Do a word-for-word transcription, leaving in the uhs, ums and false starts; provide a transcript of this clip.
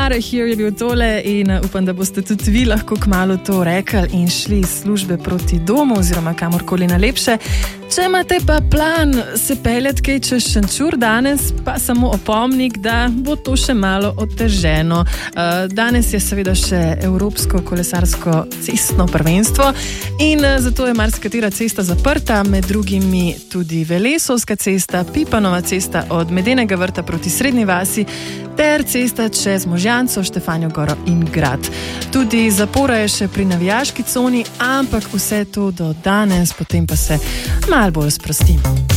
Outta Here je bil tole in upam, da boste tudi vi lahko kmalu to rekli in šli iz službe proti domu oziroma kamorkoli na lepše. Če imate pa plan se peljati kaj čez Šenčur danes, pa samo opomnik, da bo to še malo oteženo. Danes je seveda še Evropsko kolesarsko cestno prvenstvo in zato je marsikatera cesta zaprta, med drugimi tudi Velesovska cesta, Pipanova cesta od Medenega vrta proti Srednji vasi ter cesta čez Možjanco, Štefanjo goro in Grad. Tudi zapora je še pri navijaški coni, ampak vse to do danes, potem pa se malo bolj sprosti.